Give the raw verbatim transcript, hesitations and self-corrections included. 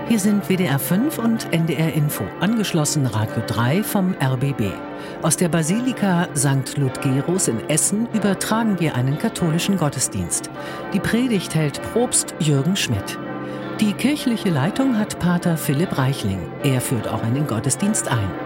Hier sind W D R fünf und N D R Info, angeschlossen Radio drei vom R B B. Aus der Basilika Sankt Ludgerus in Essen übertragen wir einen katholischen Gottesdienst. Die Predigt hält Propst Jürgen Schmidt. Die kirchliche Leitung hat Pater Philipp Reichling. Er führt auch einen Gottesdienst ein.